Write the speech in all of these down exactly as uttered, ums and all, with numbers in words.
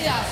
Gracias.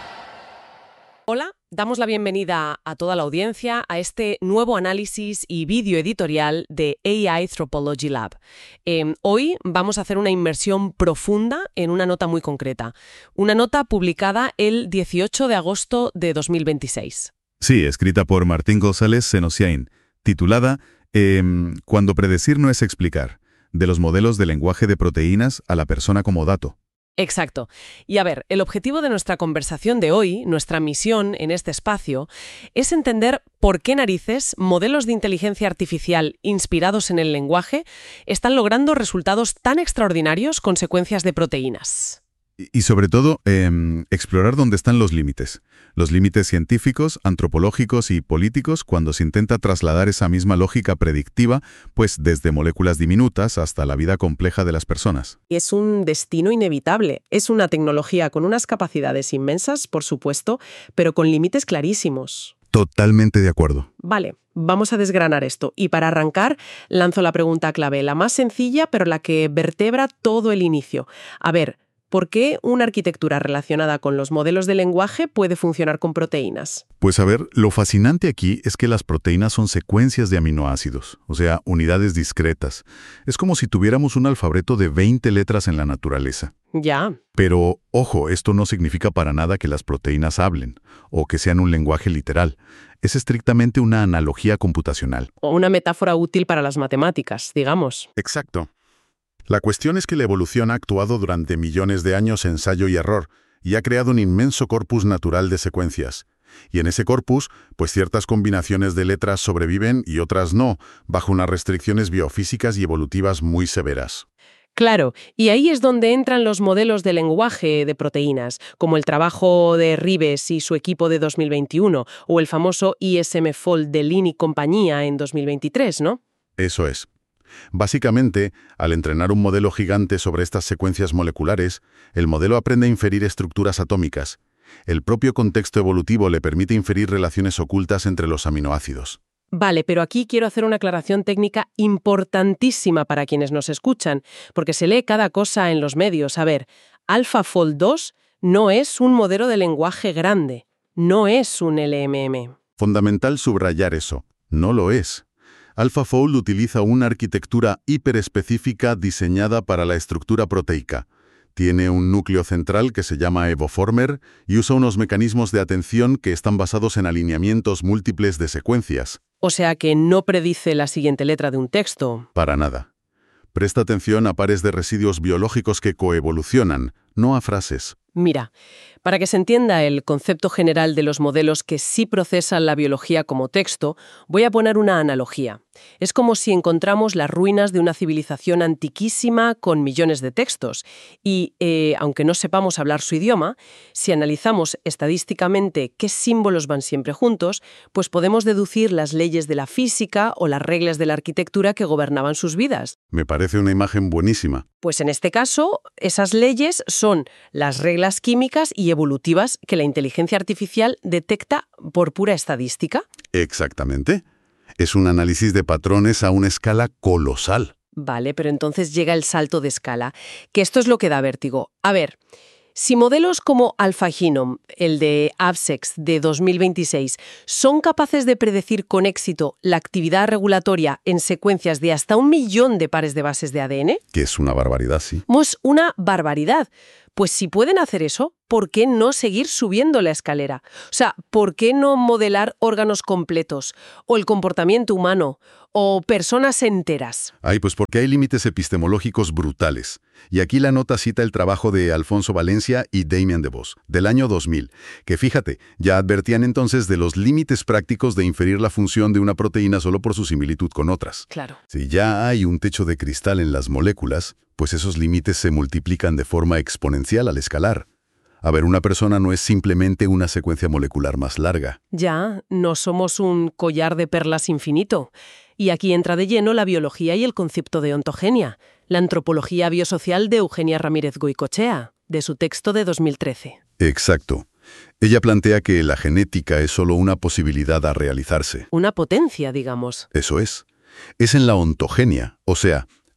Hola, damos la bienvenida a toda la audiencia a este nuevo análisis y vídeo editorial de A I Anthropology Lab. Eh, hoy vamos a hacer una inmersión profunda en una nota muy concreta, una nota publicada el dieciocho de agosto de dos mil veintiséis. Sí, escrita por Martín González Senosiain, titulada eh, Cuando predecir no es explicar, de los modelos de lenguaje de proteínas a la persona como dato. Exacto. Y a ver, el objetivo de nuestra conversación de hoy, nuestra misión en este espacio, es entender por qué narices modelos de inteligencia artificial inspirados en el lenguaje están logrando resultados tan extraordinarios con secuencias de proteínas. Y, y sobre todo, eh, explorar dónde están los límites. Los límites científicos, antropológicos y políticos cuando se intenta trasladar esa misma lógica predictiva, pues desde moléculas diminutas hasta la vida compleja de las personas. Es un destino inevitable. Es una tecnología con unas capacidades inmensas, por supuesto, pero con límites clarísimos. Totalmente de acuerdo. Vale, vamos a desgranar esto. Y para arrancar, lanzo la pregunta clave, la más sencilla, pero la que vertebra todo el inicio. A ver, ¿por qué una arquitectura relacionada con los modelos de lenguaje puede funcionar con proteínas? Pues a ver, lo fascinante aquí es que las proteínas son secuencias de aminoácidos, o sea, unidades discretas. Es como si tuviéramos un alfabeto de veinte letras en la naturaleza. Ya. Pero, ojo, esto no significa para nada que las proteínas hablen, o que sean un lenguaje literal. Es estrictamente una analogía computacional. O una metáfora útil para las matemáticas, digamos. Exacto. La cuestión es que la evolución ha actuado durante millones de años ensayo y error, y ha creado un inmenso corpus natural de secuencias. Y en ese corpus, pues ciertas combinaciones de letras sobreviven y otras no, bajo unas restricciones biofísicas y evolutivas muy severas. Claro, y ahí es donde entran los modelos de lenguaje de proteínas, como el trabajo de Ribes y su equipo de dos mil veintiuno, o el famoso I S M Fold de Lin y compañía en dos mil veintitrés, ¿no? Eso es. Básicamente, al entrenar un modelo gigante sobre estas secuencias moleculares, el modelo aprende a inferir estructuras atómicas. El propio contexto evolutivo le permite inferir relaciones ocultas entre los aminoácidos. Vale, pero aquí quiero hacer una aclaración técnica importantísima para quienes nos escuchan, porque se lee cada cosa en los medios. A ver, AlphaFold dos no es un modelo de lenguaje grande, no es un L M M. Fundamental subrayar eso. No lo es. AlphaFold utiliza una arquitectura hiperespecífica diseñada para la estructura proteica. Tiene un núcleo central que se llama Evoformer y usa unos mecanismos de atención que están basados en alineamientos múltiples de secuencias. O sea que no predice la siguiente letra de un texto. Para nada. Presta atención a pares de residuos biológicos que coevolucionan, no a frases. Mira, para que se entienda el concepto general de los modelos que sí procesan la biología como texto, voy a poner una analogía. Es como si encontramos las ruinas de una civilización antiquísima con millones de textos y, eh, aunque no sepamos hablar su idioma, si analizamos estadísticamente qué símbolos van siempre juntos, pues podemos deducir las leyes de la física o las reglas de la arquitectura que gobernaban sus vidas. Me parece una imagen buenísima. Pues en este caso, esas leyes son las reglas químicas y evolutivas que la inteligencia artificial detecta por pura estadística. Exactamente. Es un análisis de patrones a una escala colosal. Vale, pero entonces llega el salto de escala, que esto es lo que da vértigo. A ver, si modelos como AlphaGenome, el de Abscex de dos mil veintiséis, son capaces de predecir con éxito la actividad regulatoria en secuencias de hasta un millón de pares de bases de A D N... Que es una barbaridad, sí. Es una barbaridad. Pues si pueden hacer eso, ¿por qué no seguir subiendo la escalera? O sea, ¿por qué no modelar órganos completos? O el comportamiento humano, o personas enteras. Ay, pues porque hay límites epistemológicos brutales. Y aquí la nota cita el trabajo de Alfonso Valencia y Damien DeVos, del año dos mil, que fíjate, ya advertían entonces de los límites prácticos de inferir la función de una proteína solo por su similitud con otras. Claro. Si ya hay un techo de cristal en las moléculas, pues esos límites se multiplican de forma exponencial al escalar. A ver, una persona no es simplemente una secuencia molecular más larga. Ya, no somos un collar de perlas infinito. Y aquí entra de lleno la biología y el concepto de ontogenia, la antropología biosocial de Eugenia Ramírez Goicoechea, de su texto de dos mil trece. Exacto. Ella plantea que la genética es solo una posibilidad a realizarse. Una potencia, digamos. Eso es. Es en la ontogenia, o sea,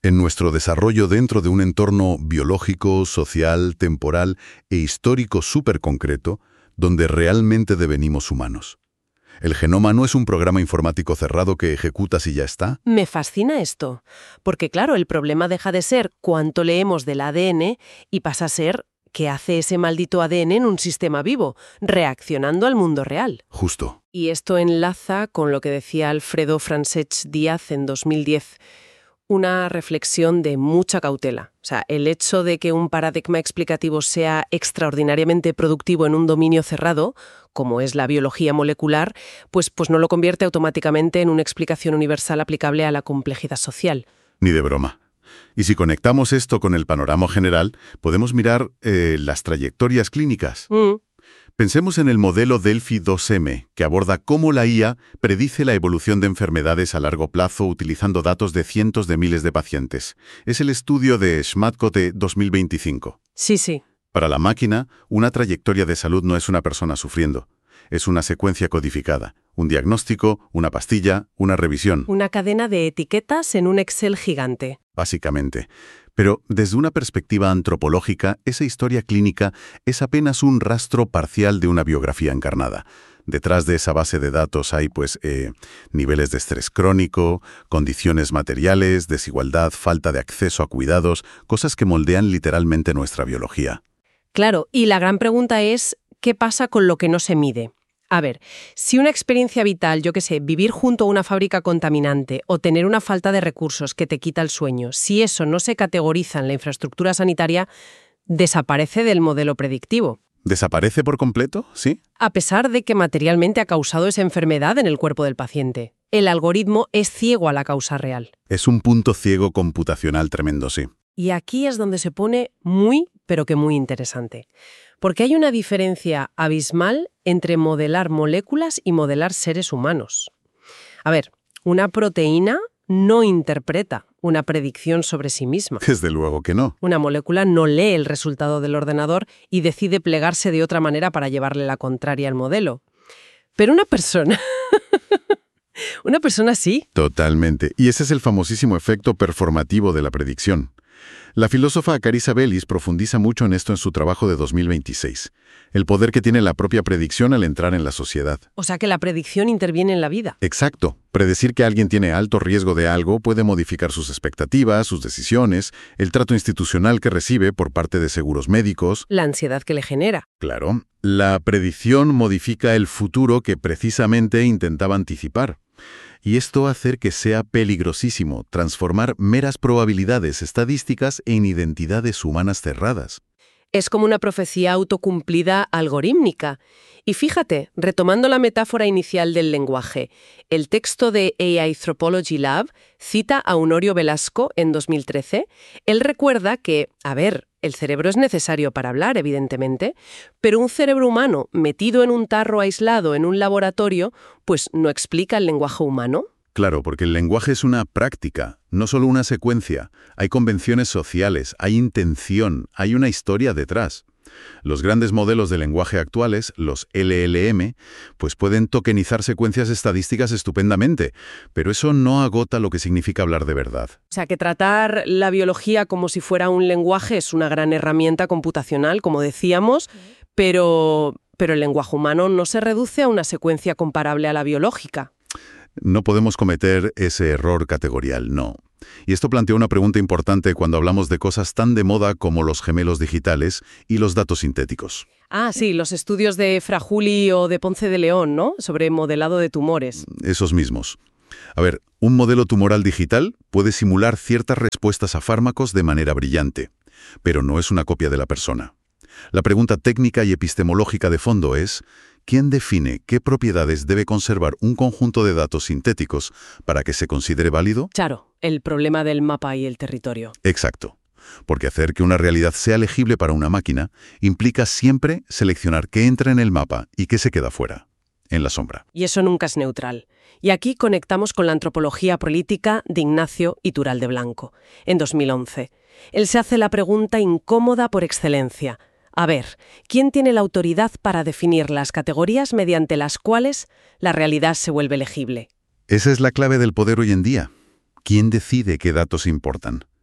en nuestro desarrollo dentro de un entorno biológico, social, temporal e histórico súper concreto, donde realmente devenimos humanos. El genoma no es un programa informático cerrado que ejecutas y ya está. Me fascina esto, porque claro, el problema deja de ser cuánto leemos del A D N y pasa a ser qué hace ese maldito A D N en un sistema vivo, reaccionando al mundo real. Justo. Y esto enlaza con lo que decía Alfredo Francesc Díaz en dos mil diez, una reflexión de mucha cautela. O sea, el hecho de que un paradigma explicativo sea extraordinariamente productivo en un dominio cerrado, como es la biología molecular, pues, pues no lo convierte automáticamente en una explicación universal aplicable a la complejidad social. Ni de broma. Y si conectamos esto con el panorama general, podemos mirar eh, las trayectorias clínicas. Mm. Pensemos en el modelo Delphi dos eme, que aborda cómo la I A predice la evolución de enfermedades a largo plazo utilizando datos de cientos de miles de pacientes. Es el estudio de Schmatkote dos mil veinticinco. Sí, sí. Para la máquina, una trayectoria de salud no es una persona sufriendo. Es una secuencia codificada. Un diagnóstico, una pastilla, una revisión. Una cadena de etiquetas en un Excel gigante. Básicamente. Pero desde una perspectiva antropológica, esa historia clínica es apenas un rastro parcial de una biografía encarnada. Detrás de esa base de datos hay, pues, eh, niveles de estrés crónico, condiciones materiales, desigualdad, falta de acceso a cuidados, cosas que moldean literalmente nuestra biología. Claro, y la gran pregunta es, ¿qué pasa con lo que no se mide? A ver, si una experiencia vital, yo qué sé, vivir junto a una fábrica contaminante o tener una falta de recursos que te quita el sueño, si eso no se categoriza en la infraestructura sanitaria, desaparece del modelo predictivo. ¿Desaparece por completo? ¿Sí? A pesar de que materialmente ha causado esa enfermedad en el cuerpo del paciente. El algoritmo es ciego a la causa real. Es un punto ciego computacional tremendo, sí. Y aquí es donde se pone muy, pero que muy interesante. Porque hay una diferencia abismal entre modelar moléculas y modelar seres humanos. A ver, una proteína no interpreta una predicción sobre sí misma. Desde luego que no. Una molécula no lee el resultado del ordenador y decide plegarse de otra manera para llevarle la contraria al modelo. Pero una persona... una persona sí. Totalmente. Y ese es el famosísimo efecto performativo de la predicción. La filósofa Carissa Bellis profundiza mucho en esto en su trabajo de dos mil veintiséis. El poder que tiene la propia predicción al entrar en la sociedad. O sea que la predicción interviene en la vida. Exacto. Predecir que alguien tiene alto riesgo de algo puede modificar sus expectativas, sus decisiones, el trato institucional que recibe por parte de seguros médicos. La ansiedad que le genera. Claro. La predicción modifica el futuro que precisamente intentaba anticipar. Y esto hace que sea peligrosísimo transformar meras probabilidades estadísticas en identidades humanas cerradas. Es como una profecía autocumplida algorítmica. Y fíjate, retomando la metáfora inicial del lenguaje, el texto de A I Anthropology Lab cita a Honorio Velasco en dos mil trece. Él recuerda que, a ver, el cerebro es necesario para hablar, evidentemente, pero un cerebro humano metido en un tarro aislado en un laboratorio, pues no explica el lenguaje humano. Claro, porque el lenguaje es una práctica, no solo una secuencia. Hay convenciones sociales, hay intención, hay una historia detrás. Los grandes modelos de lenguaje actuales, los L L M, pues pueden tokenizar secuencias estadísticas estupendamente, pero eso no agota lo que significa hablar de verdad. O sea, que tratar la biología como si fuera un lenguaje es una gran herramienta computacional, como decíamos, pero, pero el lenguaje humano no se reduce a una secuencia comparable a la biológica. No podemos cometer ese error categorial, no. Y esto plantea una pregunta importante cuando hablamos de cosas tan de moda como los gemelos digitales y los datos sintéticos. Ah, sí, los estudios de Frajuli o de Ponce de León, ¿no? Sobre modelado de tumores. Esos mismos. A ver, un modelo tumoral digital puede simular ciertas respuestas a fármacos de manera brillante, pero no es una copia de la persona. La pregunta técnica y epistemológica de fondo es: ¿quién define qué propiedades debe conservar un conjunto de datos sintéticos para que se considere válido? Claro, el problema del mapa y el territorio. Exacto. Porque hacer que una realidad sea legible para una máquina implica siempre seleccionar qué entra en el mapa y qué se queda fuera, en la sombra. Y eso nunca es neutral. Y aquí conectamos con la antropología política de Ignacio Iturralde Blanco, en dos mil once. Él se hace la pregunta incómoda por excelencia. A ver, ¿quién tiene la autoridad para definir las categorías mediante las cuales la realidad se vuelve legible? Esa es la clave del poder hoy en día. ¿Quién decide qué datos importan?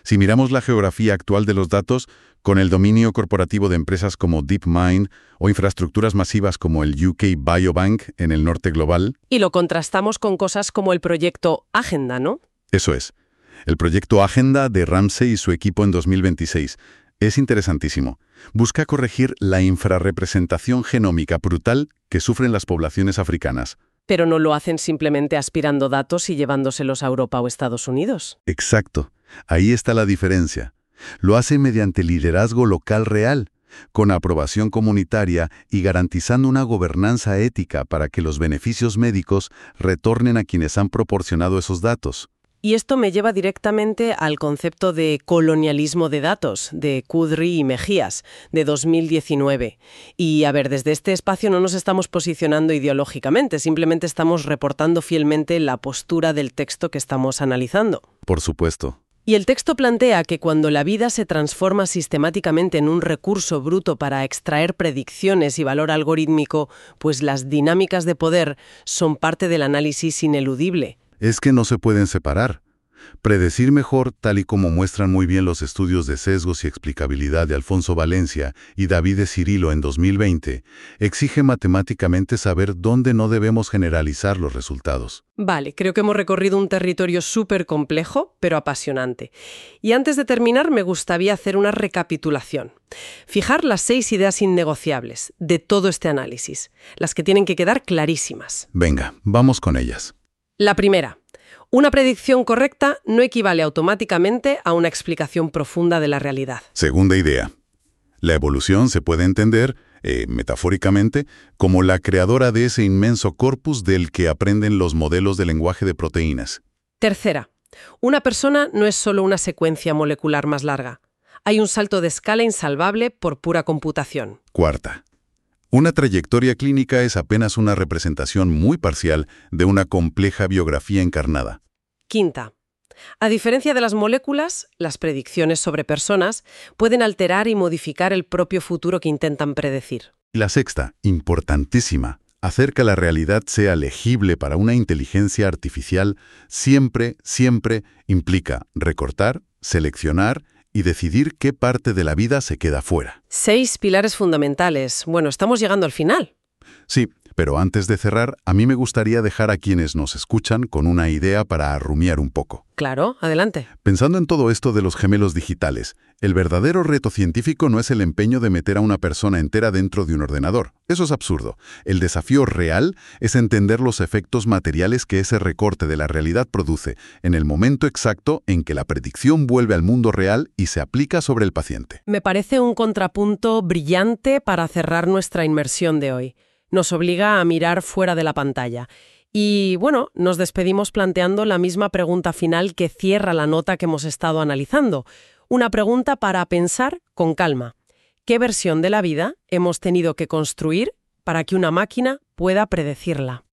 Si miramos la geografía actual de los datos, con el dominio corporativo de empresas como DeepMind o infraestructuras masivas como el U K Biobank en el norte global. Y lo contrastamos con cosas como el proyecto Agenda, ¿no? Eso es. El proyecto Agenda de Ramsey y su equipo en dos mil veintiséis es interesantísimo. Busca corregir la infrarrepresentación genómica brutal que sufren las poblaciones africanas. Pero no lo hacen simplemente aspirando datos y llevándoselos a Europa o Estados Unidos. Exacto. Ahí está la diferencia. Lo hace mediante liderazgo local real, con aprobación comunitaria y garantizando una gobernanza ética para que los beneficios médicos retornen a quienes han proporcionado esos datos. Y esto me lleva directamente al concepto de colonialismo de datos, de Kudry y Mejías, de dos mil diecinueve. Y, a ver, desde este espacio no nos estamos posicionando ideológicamente, simplemente estamos reportando fielmente la postura del texto que estamos analizando. Por supuesto. Y el texto plantea que cuando la vida se transforma sistemáticamente en un recurso bruto para extraer predicciones y valor algorítmico, pues las dinámicas de poder son parte del análisis ineludible. Es que no se pueden separar. Predecir mejor, tal y como muestran muy bien los estudios de sesgos y explicabilidad de Alfonso Valencia y David de Cirilo en dos mil veinte, exige matemáticamente saber dónde no debemos generalizar los resultados. Vale, creo que hemos recorrido un territorio súper complejo, pero apasionante. Y antes de terminar, me gustaría hacer una recapitulación. Fijar las seis ideas innegociables de todo este análisis, las que tienen que quedar clarísimas. Venga, vamos con ellas. La primera. Una predicción correcta no equivale automáticamente a una explicación profunda de la realidad. Segunda idea. La evolución se puede entender, eh, metafóricamente, como la creadora de ese inmenso corpus del que aprenden los modelos de lenguaje de proteínas. Tercera. Una persona no es solo una secuencia molecular más larga. Hay un salto de escala insalvable por pura computación. Cuarta. Una trayectoria clínica es apenas una representación muy parcial de una compleja biografía encarnada. Quinta. A diferencia de las moléculas, las predicciones sobre personas pueden alterar y modificar el propio futuro que intentan predecir. Y la sexta, importantísima, hacer que la realidad sea legible para una inteligencia artificial siempre, siempre implica recortar, seleccionar y decidir qué parte de la vida se queda fuera. Seis pilares fundamentales. Bueno, estamos llegando al final. Sí, pero antes de cerrar, a mí me gustaría dejar a quienes nos escuchan con una idea para rumiar un poco. Claro, adelante. Pensando en todo esto de los gemelos digitales, el verdadero reto científico no es el empeño de meter a una persona entera dentro de un ordenador. Eso es absurdo. El desafío real es entender los efectos materiales que ese recorte de la realidad produce en el momento exacto en que la predicción vuelve al mundo real y se aplica sobre el paciente. Me parece un contrapunto brillante para cerrar nuestra inmersión de hoy. Nos obliga a mirar fuera de la pantalla. Y, bueno, nos despedimos planteando la misma pregunta final que cierra la nota que hemos estado analizando. Una pregunta para pensar con calma. ¿Qué versión de la vida hemos tenido que construir para que una máquina pueda predecirla?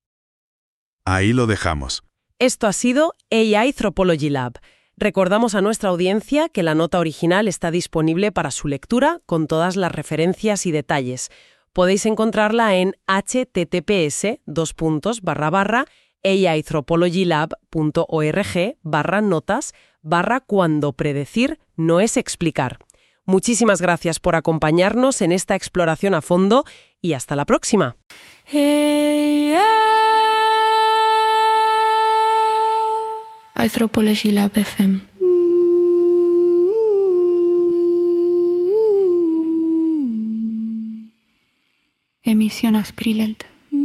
Ahí lo dejamos. Esto ha sido A I Anthropology Lab. Recordamos a nuestra audiencia que la nota original está disponible para su lectura con todas las referencias y detalles. Podéis encontrarla en https dos puntos barra barra aianthropologylab.org barra notas barra cuando predecir no es explicar. Muchísimas gracias por acompañarnos en esta exploración a fondo y hasta la próxima. Anthropology Lab F M. Emisión Asprilent.